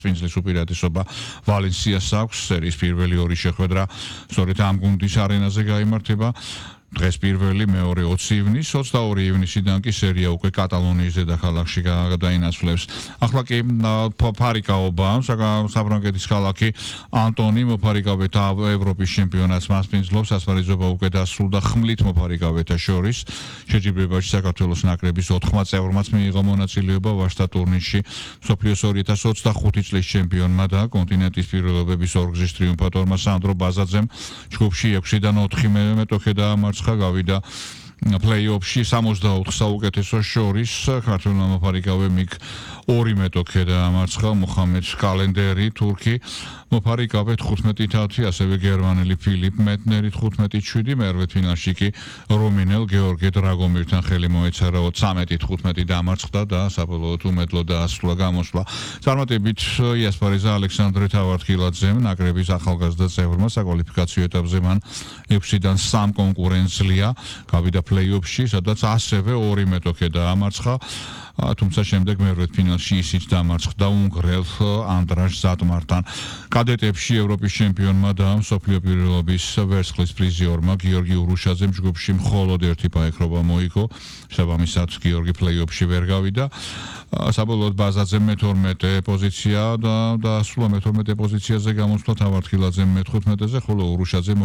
Pinzlis უპირატესობა ვალენსიას აქვს სერიის პირველი ორი შეხვედრა სწორედ ამ გუნდის არენაზე გაიმართება დღეს პირველი მეორე 20 ივნის 22 ივნისიდან კი სერია უკვე კატალონიის დედაქალაქში გადაინაცვლებს ახლა კი ფარიკაობა საფრანგეთის ქალაქი ანტონი მოფარიკავეთა ევროპის ჩემპიონატს მასპინძლობს ასპარეზობა უკვე დასრულდა ხმლით მოფარიკავეთა შორის შეჯიბრებაში საქართველოს ნაკრების 80 წევრმაც მიიღო მონაწილეობა ვაჟთა ტურნირში მსოფლიოს 2025 წლის ჩემპიონმა და კონტინენტის პირველობების ორგზის ტრიუმფატორმა სანდრო ბაზაძემ ჯგუფში 6-დან 4 მეტოქე დაამარცხა გავიდა play-offში 64 საუკეთესო შორის ქართველმა მოფარიკავე მიგ 2 მეტოქე დაამარცხა მუხამედ კალენდერი თურქი მოფარიკავე 15-10 ასევე გერმანელი ფილიპ მეტნერი 15-7 მერვე ფინალში კი რომინელ გეორგი დრაგომირთან ხელი მოეცარა 13-15 დამარცხდა და საბოლოოდ უმედლო დაასრულა გამოსვლა წარმატებით იასპარეზა ალექსანდრე თავართხილაძემ ნაკრების ახალგაზრდა წევრმა საკვალიფიკაციო ეტაპზე მან 6-დან 3 კონკურენცია გავიდა play-offში სადაც ასევე 2 მეტოქე დაამარცხა თუმცა შემდეგ მერვე ფინალში ისიც დამარცხდა უნგრელ ანდრაშ ზატმართან კადეტებში ევროპის ჩემპიონმა და მსოფლიო პირველობის ვერცხლის პრიზიორმა გიორგი ურუშაძემ ჯგუფში მხოლოდ ერთი პაექრობა მოიგო შესაბამისად გიორგი play-offში ვერ გავიდა საბოლოოდ ბაზაძემ მე-12 პოზიცია და დასრულა მე-12 პოზიციაზე გამოსვლა თავართხილაძემ მე-15-ზე ხოლო ურუშაძემ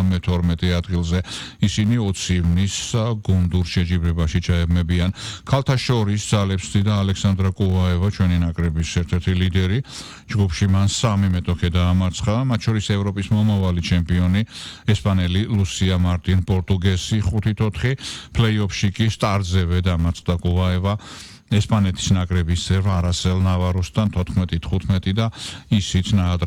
52 ადგილზე ისინი 20 ივნის გუნდურ შეჯიბრებაში ჩაებმებიან ქალთა შორის ძალებს და ალექსანდრა კუვაევა ჩვენი ნაკრების ერთ-ერთი ლიდერი ჯგუფში მან 3 მეტოქე დაამარცხა მათ შორის ევროპის მომავალი ჩემპიონი ესპანელი ლუსია მარტინ პორტუგესი 5-4 play-offში კი სტარტზევე დამარცხდა კუვაევა ესპანეთის ნაკრების წევრ არასელ ნავაროსთან 14-15 და ისიც